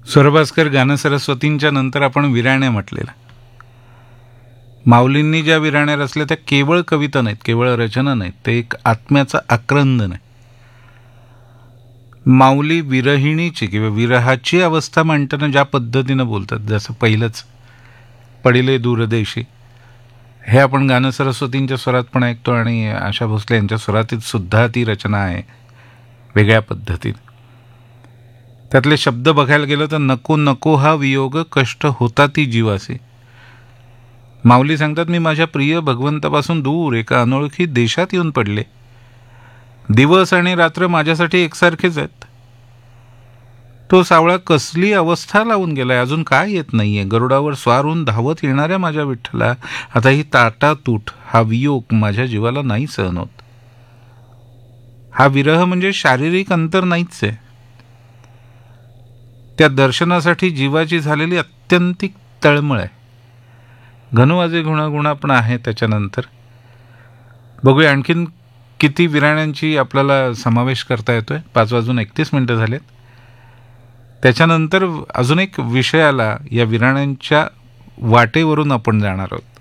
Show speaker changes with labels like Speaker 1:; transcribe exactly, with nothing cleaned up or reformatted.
Speaker 1: स्वरभास्कर गानं सरस्वतींच्या नंतर आपण विराण्या म्हटलेल्या. माऊलींनी ज्या विराण्या रचल्या त्या केवळ कविता नाहीत, केवळ रचना नाहीत, ते एक आत्म्याचं आक्रंदन आहे. माऊली विरहिणीची किंवा विरहाची अवस्था मांडताना ज्या पद्धतीनं बोलतात, जसं पहिलंच पडिले दूरदेशी, हे आपण गानं सरस्वतींच्या स्वरात पण ऐकतो आणि आशा भोसले यांच्या स्वरातीत सुद्धा ती रचना आहे वेगळ्या पद्धतीत. त्यातले शब्द बघायला गेलं तर नको नको हा वियोग कष्ट होता ती जीवासी. माऊली सांगतात, मी माझ्या प्रिय भगवंतापासून दूर एका अनोळखी देशात येऊन पडले. दिवस आणि रात्र माझ्यासाठी एकसारखेच आहेत. तो सावळा कसली अवस्था लावून गेलाय, अजून काय येत नाहीये. गरुडावर स्वार होऊन धावत येणाऱ्या माझ्या विठ्ठला आता ही ताटातूट हा वियोग माझ्या जीवाला नाही सहन होत. हा विरह म्हणजे शारीरिक अंतर नाहीच आहे, त्या दर्शनासाठी जीवाची झालेली अत्यंतिक तळमळ आहे. घनुवाजे गुणागुणा पण आहे त्याच्यानंतर. बघूया आणखीन किती विराण्यांची आपल्याला समावेश करता येतोय. पाच वाजून एकतीस मिनटं झालेत. त्याच्यानंतर अजून एक विषयाला या विराण्यांच्या वाटेवरून आपण जाणार आहोत.